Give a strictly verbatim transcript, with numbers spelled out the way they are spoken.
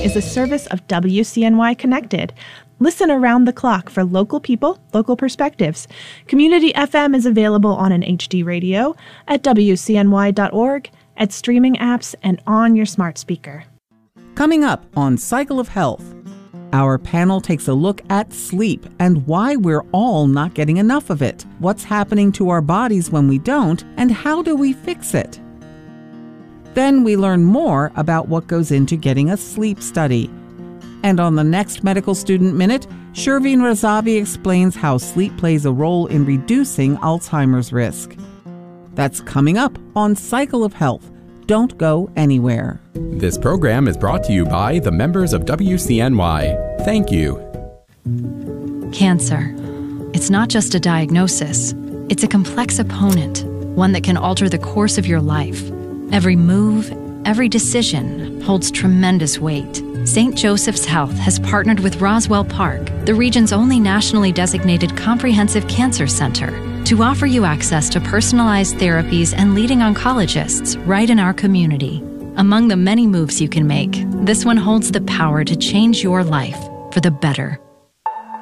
is a service of W C N Y Connected. Listen around the clock for local people, local perspectives. Community F M is available on an H D radio, at W C N Y dot org, at streaming apps, and on your smart speaker. Coming up on Cycle of Health, our panel takes a look at sleep and why we're all not getting enough of it. What's happening to our bodies when we don't, and how do we fix it? Then we learn more about what goes into getting a sleep study. And on the next Medical Student Minute, Shervin Razavi explains how sleep plays a role in reducing Alzheimer's risk. That's coming up on Cycle of Health. Don't go anywhere. This program is brought to you by the members of W C N Y. Thank you. Cancer. It's not just a diagnosis. It's a complex opponent, one that can alter the course of your life. Every move, every decision holds tremendous weight. Saint Joseph's Health has partnered with Roswell Park, the region's only nationally designated comprehensive cancer center, to offer you access to personalized therapies and leading oncologists right in our community. Among the many moves you can make, this one holds the power to change your life for the better.